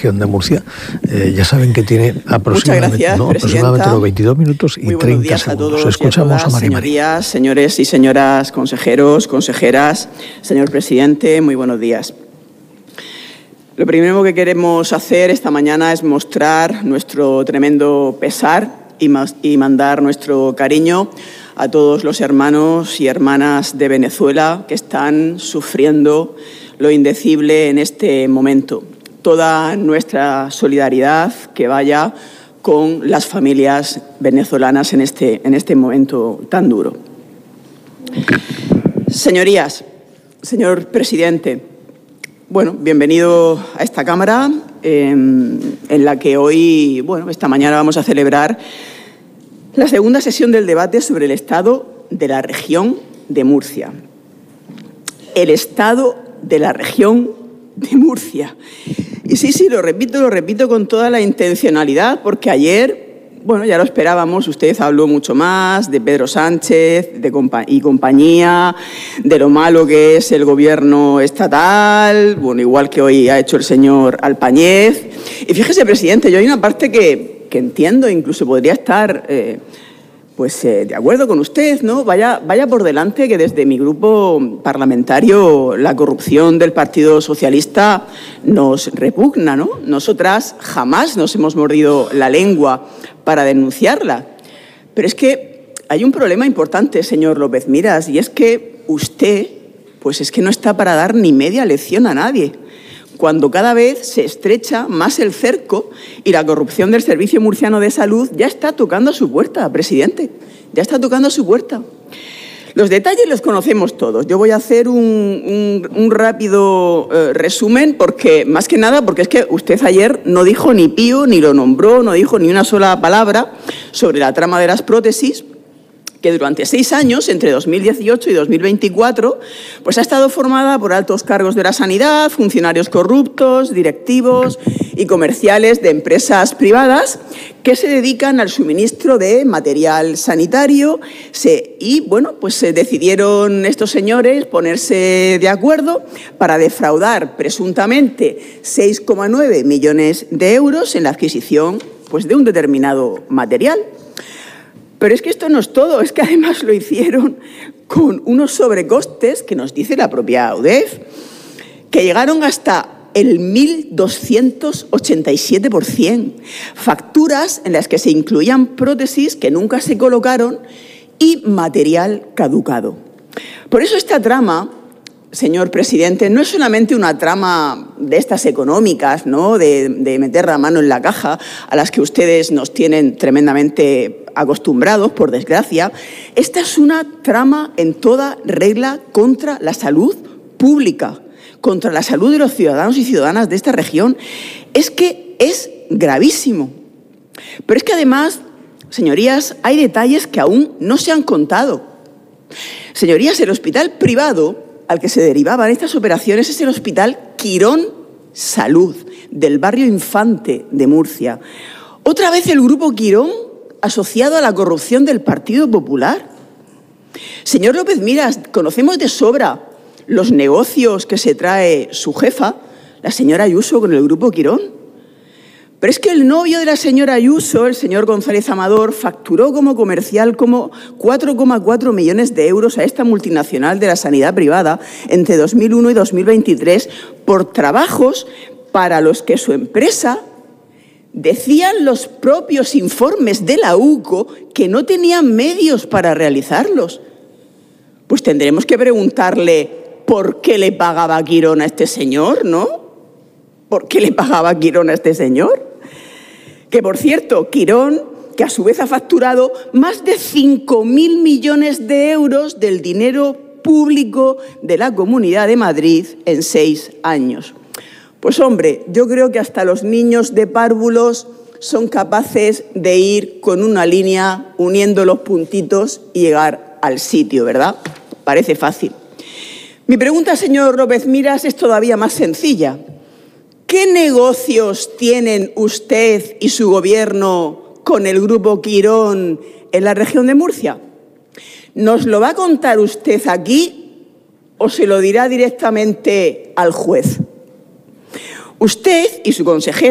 región de Murcia. Ya saben que tiene aproximadamente, aproximadamente los 22 minutos y 30 segundos. A todos. Escuchamos a María. Señorías, señores y señoras consejeros, consejeras, señor presidente, muy buenos días. Lo primero que queremos hacer esta mañana es mostrar nuestro tremendo pesar y mandar nuestro cariño a todos los hermanos y hermanas de Venezuela que están sufriendo lo indecible en este momento. Toda nuestra solidaridad que vaya con las familias venezolanas en este momento tan duro. Señorías, señor presidente, bueno, bienvenido a esta Cámara en la que hoy, esta mañana vamos a celebrar la segunda sesión del debate sobre el estado de la región de Murcia. El estado de la región de Murcia. Y sí, lo repito con toda la intencionalidad, porque ayer, ya lo esperábamos, usted habló mucho más de Pedro Sánchez y compañía, de lo malo que es el gobierno estatal, igual que hoy ha hecho el señor Alpañez. Y fíjese, presidente, yo hay una parte que entiendo, incluso podría estar de acuerdo con usted, ¿no? Vaya por delante que desde mi grupo parlamentario la corrupción del Partido Socialista nos repugna, ¿no? Nosotras jamás nos hemos mordido la lengua para denunciarla. Pero es que hay un problema importante, señor López Miras, y es que usted, es que no está para dar ni media lección a nadie, cuando cada vez se estrecha más el cerco y la corrupción del Servicio Murciano de Salud ya está tocando a su puerta, presidente, ya está tocando a su puerta. Los detalles los conocemos todos. Yo voy a hacer un rápido resumen, más que nada porque es que usted ayer no dijo ni pío, ni lo nombró, no dijo ni una sola palabra sobre la trama de las prótesis, que durante 6 años, entre 2018 y 2024, ha estado formada por altos cargos de la sanidad, funcionarios corruptos, directivos y comerciales de empresas privadas que se dedican al suministro de material sanitario se decidieron estos señores ponerse de acuerdo para defraudar presuntamente 6,9 millones de euros en la adquisición de un determinado material. Pero es que esto no es todo, es que además lo hicieron con unos sobrecostes que nos dice la propia UDEF, que llegaron hasta el 1.287%. Facturas en las que se incluían prótesis que nunca se colocaron y material caducado. Por eso esta trama, señor presidente, no es solamente una trama de estas económicas, ¿no? de meter la mano en la caja, a las que ustedes nos tienen tremendamente acostumbrados, por desgracia. Esta es una trama en toda regla contra la salud pública, contra la salud de los ciudadanos y ciudadanas de esta región. Es que es gravísimo. Pero es que además, señorías, hay detalles que aún no se han contado. Señorías, el hospital privado al que se derivaban estas operaciones es el Hospital Quirón Salud, del barrio Infante de Murcia. Otra vez el grupo Quirón asociado a la corrupción del Partido Popular. Señor López Miras, conocemos de sobra los negocios que se trae su jefa, la señora Ayuso, con el grupo Quirón. Pero es que el novio de la señora Ayuso, el señor González Amador, facturó como comercial como 4,4 millones de euros a esta multinacional de la sanidad privada entre 2001 y 2023 por trabajos para los que su empresa, decían los propios informes de la UCO, que no tenían medios para realizarlos. Pues tendremos que preguntarle por qué le pagaba Quirón a este señor, ¿no? ¿Por qué le pagaba Quirón a este señor? Que, por cierto, Quirón, que a su vez ha facturado más de 5.000 millones de euros del dinero público de la Comunidad de Madrid en 6 años. Pues hombre, yo creo que hasta los niños de párvulos son capaces de ir con una línea uniendo los puntitos y llegar al sitio, ¿verdad? Parece fácil. Mi pregunta, señor López Miras, es todavía más sencilla. ¿Qué negocios tienen usted y su gobierno con el grupo Quirón en la región de Murcia? ¿Nos lo va a contar usted aquí o se lo dirá directamente al juez? Usted y su consejero